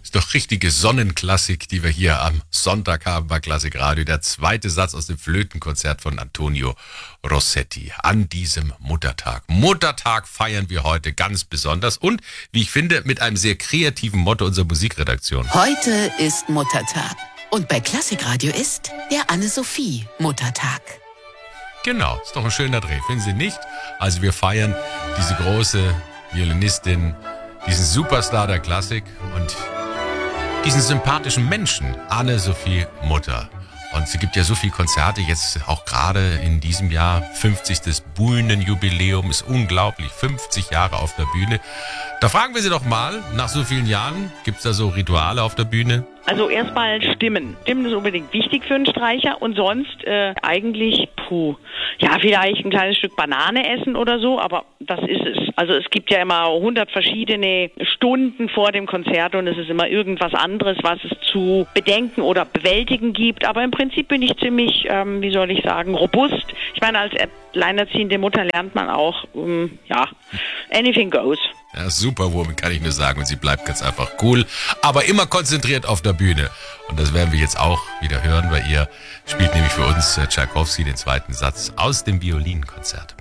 Ist doch richtige Sonnenklassik, die wir hier am Sonntag haben bei Klassikradio. Der zweite Satz aus dem Flötenkonzert von Antonio Rossetti an diesem Muttertag. Muttertag feiern wir heute ganz besonders und, wie ich finde, mit einem sehr kreativen Motto unserer Musikredaktion. Heute ist Muttertag. Und bei Klassikradio ist der Anne-Sophie Muttertag. Genau, ist doch ein schöner Dreh, finden Sie nicht? Also wir feiern diese große Violinistin, diesen Superstar der Klassik und diesen sympathischen Menschen, Anne-Sophie Mutter. Und sie gibt ja so viele Konzerte, jetzt auch gerade in diesem Jahr, 50. Bühnenjubiläum, ist unglaublich, 50 Jahre auf der Bühne. Da fragen wir sie doch mal, nach so vielen Jahren, gibt's da so Rituale auf der Bühne? Also erstmal Stimmen. Stimmen ist unbedingt wichtig für einen Streicher und sonst eigentlich, vielleicht ein kleines Stück Banane essen oder so, aber das ist es. Also es gibt ja immer 100 verschiedene Stunden vor dem Konzert und es ist immer irgendwas anderes, was es zu bedenken oder bewältigen gibt, aber im Prinzip bin ich ziemlich, robust. Ich meine, als alleinerziehende Mutter lernt man auch, anything goes. Ja, Superwoman kann ich nur sagen und sie bleibt ganz einfach cool, aber immer konzentriert auf der Bühne. Und das werden wir jetzt auch wieder hören, weil ihr spielt nämlich für uns Tschaikowski den zweiten Satz aus dem Violinkonzert.